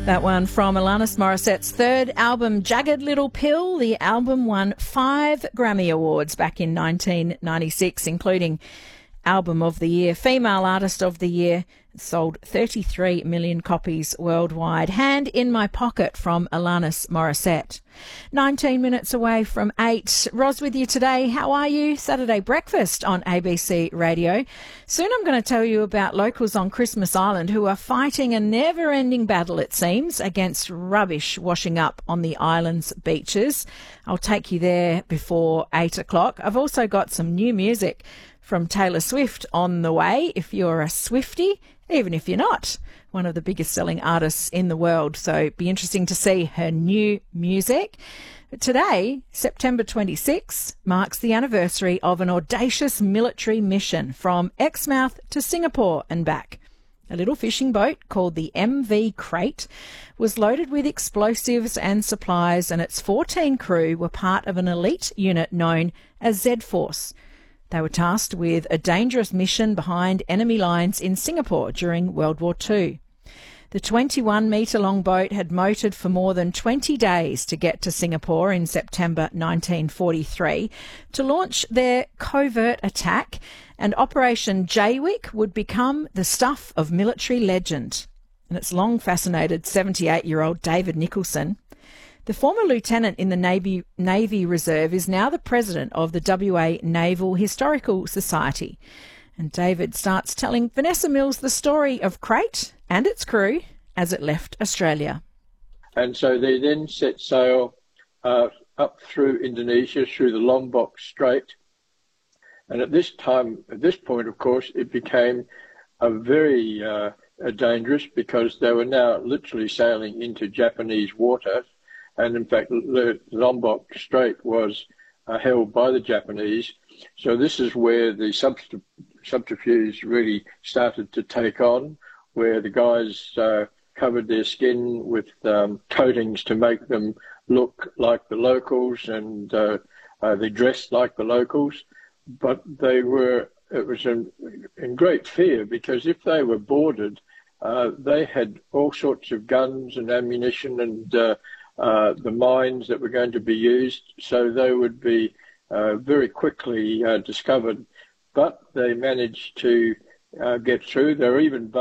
That one from Alanis Morissette's third album, Jagged Little Pill. The album won 5 Grammy Awards back in 1996, including Album of the Year, Female Artist of the Year. It sold 33 million copies worldwide. Hand in My Pocket from Alanis Morissette. 19 minutes away from 8. Ros with you today. How are you? Saturday breakfast on ABC Radio. Soon I'm going to tell you about locals on Christmas Island who are fighting a never-ending battle, it seems, against rubbish washing up on the island's beaches. I'll take you there before 8 o'clock. I've also got some new music from Taylor Swift on the way, if you're a Swiftie, even if you're not, one of the biggest selling artists in the world. So it'd be interesting to see her new music. But today, September 26, marks the anniversary of an audacious military mission from Exmouth to Singapore and back. A little fishing boat called the MV Crate was loaded with explosives and supplies, and its 14 crew were part of an elite unit known as Z-Force. They were tasked with a dangerous mission behind enemy lines in Singapore during World War II. The 21-metre-long boat had motored for more than 20 days to get to Singapore in September 1943 to launch their covert attack, and Operation Jaywick would become the stuff of military legend. And it's long fascinated 78-year-old David Nicholson. The former lieutenant in the Navy Reserve is now the president of the WA Naval Historical Society. And David starts telling Vanessa Mills the story of Crate and its crew as it left Australia. And so they then set sail up through Indonesia, through the Lombok Strait. And at this point, of course, it became a very dangerous, because they were now literally sailing into Japanese waters. And in fact, the Lombok Strait was held by the Japanese. So this is where the subterfuge really started to take on, where the guys covered their skin with coatings to make them look like the locals, and they dressed like the locals. But it was in great fear, because if they were boarded, they had all sorts of guns and ammunition and the mines that were going to be used, so they would be very quickly discovered. But they managed to get through. They were even